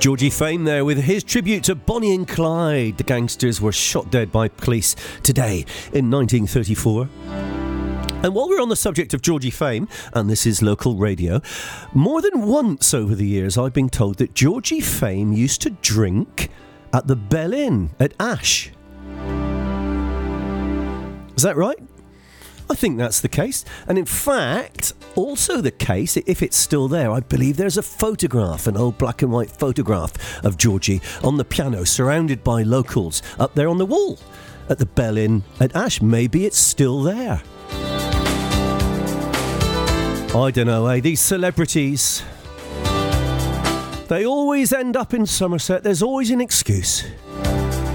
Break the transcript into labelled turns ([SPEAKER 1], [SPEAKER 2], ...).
[SPEAKER 1] Georgie Fame there with his tribute to Bonnie and Clyde. The gangsters were shot dead by police today in 1934. And while we're on the subject of Georgie Fame, and this is local radio, more than once over the years I've been told that Georgie Fame used to drink at the Bell Inn at Ash. Is that right? I think that's the case. And in fact, also the case, if it's still there, I believe there's a photograph, an old black and white photograph of Georgie on the piano, surrounded by locals, up there on the wall at the Bell Inn at Ash. Maybe it's still there. I don't know, these celebrities, they always end up in Somerset. There's always an excuse.